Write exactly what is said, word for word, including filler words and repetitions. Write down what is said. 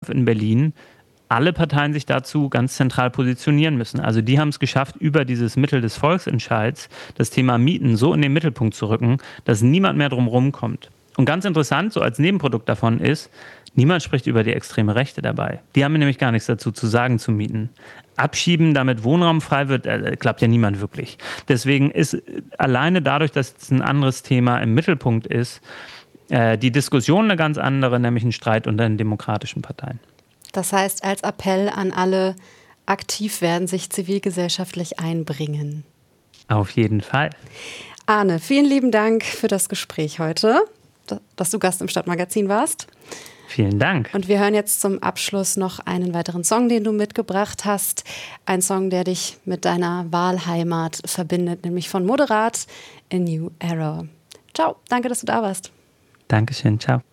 in Berlin alle Parteien sich dazu ganz zentral positionieren müssen. Also die haben es geschafft, über dieses Mittel des Volksentscheids das Thema Mieten so in den Mittelpunkt zu rücken, dass niemand mehr drum rumkommt. Und ganz interessant, so als Nebenprodukt davon ist, niemand spricht über die extreme Rechte dabei. Die haben nämlich gar nichts dazu zu sagen zu Mieten. Abschieben, damit Wohnraum frei wird, äh, klappt ja niemand wirklich. Deswegen ist alleine dadurch, dass es ein anderes Thema im Mittelpunkt ist, äh, die Diskussion eine ganz andere, nämlich ein Streit unter den demokratischen Parteien. Das heißt, als Appell an alle, aktiv werden, sich zivilgesellschaftlich einbringen. Auf jeden Fall. Arne, vielen lieben Dank für das Gespräch heute, dass du Gast im Stadtmagazin warst. Vielen Dank. Und wir hören jetzt zum Abschluss noch einen weiteren Song, den du mitgebracht hast. Ein Song, der dich mit deiner Wahlheimat verbindet, nämlich von Moderat, A New Era. Ciao, danke, dass du da warst. Dankeschön, ciao.